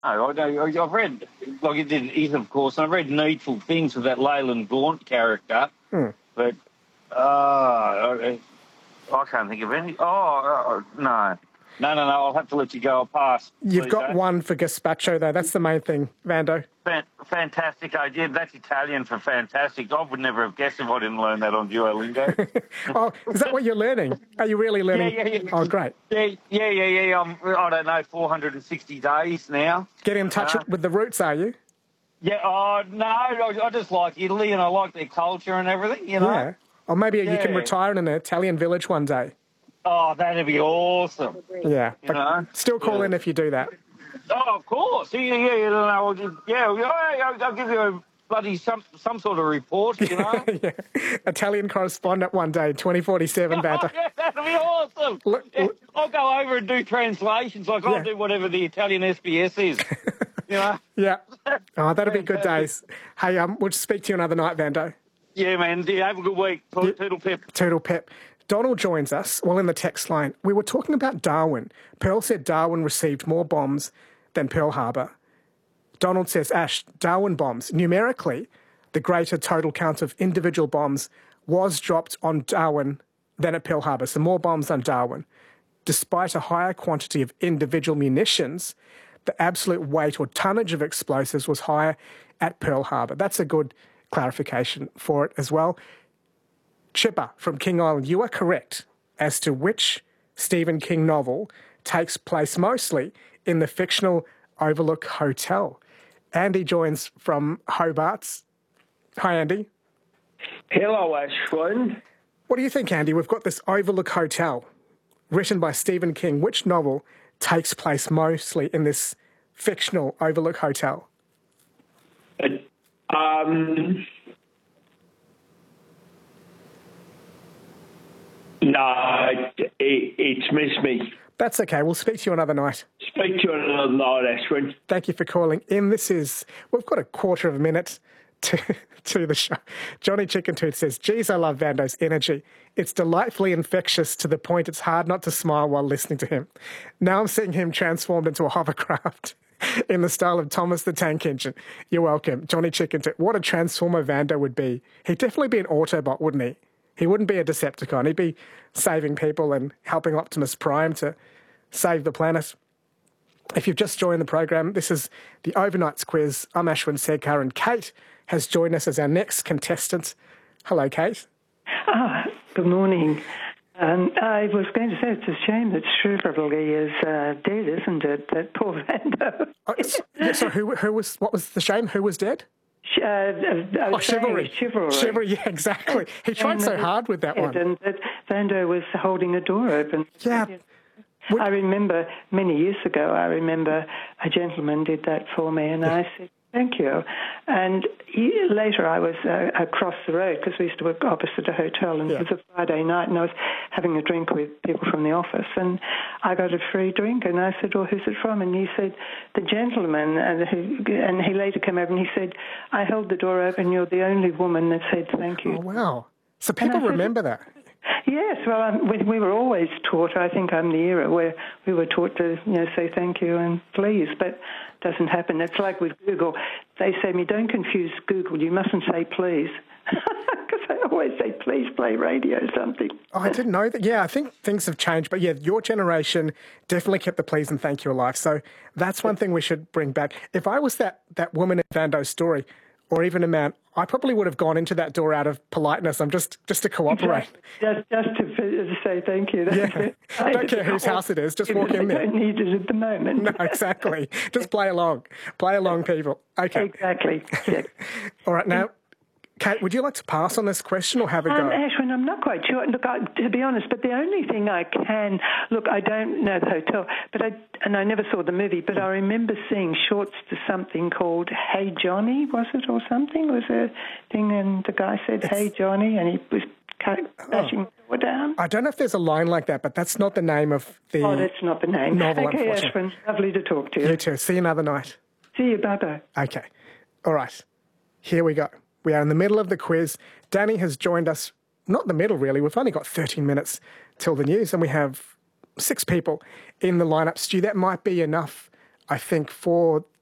I've read, like it did Is, of course, and I've read Needful Things with that Leyland Gaunt character, but I can't think of any. No. No, I'll have to let you go. I'll pass. You've got one for gazpacho, though. That's the main thing, Vando. Fantastic idea. That's Italian for fantastic. I would never have guessed if I didn't learn that on Duolingo. Oh, is that what you're learning? Are you really learning? Yeah. Oh, great. Yeah. I don't know, 460 days now. Get in touch with the roots, are you? Yeah, no, I just like Italy and I like their culture and everything, you know? Yeah. Or maybe you can retire in an Italian village one day. Oh, that'd be awesome. Yeah, but still call in if you do that. Oh, of course. I'll give you a bloody some sort of report, you know? Yeah. Italian correspondent one day, 2047, Vando. Yeah, that'd be awesome. I'll go over and do translations. I'll do whatever the Italian SBS is, you know? Yeah. Oh, that'll be good days. Hey, we'll speak to you another night, Vando. Yeah, man. Have a good week. Toodle pip. Toodle pip. Donald joins us, in the text line. We were talking about Darwin. Pearl said Darwin received more bombs than Pearl Harbor. Donald says, Ash, Darwin bombs. Numerically, the greater total count of individual bombs was dropped on Darwin than at Pearl Harbor. So more bombs on Darwin. Despite a higher quantity of individual munitions, the absolute weight or tonnage of explosives was higher at Pearl Harbor. That's a good clarification for it as well. Chipper from King Island, you are correct as to which Stephen King novel takes place mostly in the fictional Overlook Hotel. Andy joins from Hobart. Hi, Andy. Hello, Ashwin. What do you think, Andy? We've got this Overlook Hotel written by Stephen King. Which novel takes place mostly in this fictional Overlook Hotel? No, it's missed me. That's okay. We'll speak to you another night. Speak to you another night, Ashwin. Thank you for calling in. We've got a quarter of a minute to the show. Johnny Chicken Tooth says, geez, I love Vando's energy. It's delightfully infectious to the point it's hard not to smile while listening to him. Now I'm seeing him transformed into a hovercraft in the style of Thomas the Tank Engine. You're welcome. Johnny Chicken Tooth. What a transformer Vando would be. He'd definitely be an Autobot, wouldn't he? He wouldn't be a Decepticon. He'd be saving people and helping Optimus Prime to save the planet. If you've just joined the program, this is the Overnights Quiz. I'm Ashwin Sedkar, and Kate has joined us as our next contestant. Hello, Kate. Good morning. I was going to say it's a shame that Shrivelly is dead, isn't it? That poor Vando. So what was the shame? Who was dead? Chivalry. Chivalry, yeah, exactly. He tried so hard with that one. And that Vando was holding a door open. Yeah. I remember many years ago, a gentleman did that for me, and I said, thank you. And later I was across the road, because we used to work opposite a hotel, and it was a Friday night, and I was having a drink with people from the office, and I got a free drink, and I said, well, who's it from? And he said, the gentleman, and he later came over and he said, I held the door open, you're the only woman that said thank you. Oh, wow. So people remember that. Yes, well, we were always taught, I think I'm the era where we were taught to, say thank you and please, but it doesn't happen. It's like with Google. They say to me, don't confuse Google, you mustn't say please. Because I always say, please play radio or something. Oh, I didn't know that. Yeah, I think things have changed. But yeah, your generation definitely kept the please and thank you alive. So that's one thing we should bring back. If I was that woman in Vando's story, or even a man, I probably would have gone into that door out of politeness. I'm just to cooperate. Just to say thank you. I don't care whose house it is. Just walk in there. I don't need it at the moment. No, exactly. Just play along. Play along, people. Okay. Exactly. Yeah. All right, now, Kate, would you like to pass on this question or have a go? Ashwin, I'm not quite sure. Look, to be honest, but the only thing I can... Look, I don't know the hotel, and I never saw the movie, but I remember seeing shorts to something called Hey Johnny, was it, or something? It was a thing, and the guy said, Hey Johnny, and he was bashing the door down. I don't know if there's a line like that, but that's not the name of the Oh, that's not the name. Novel, okay, Ashwin, lovely to talk to you. You too. See you another night. See you, bye-bye. Okay. All right. Here we go. We are in the middle of the quiz. Danny has joined us, not the middle really, we've only got 13 minutes till the news, and we have 6 people in the lineup. Stu, that might be enough I think, for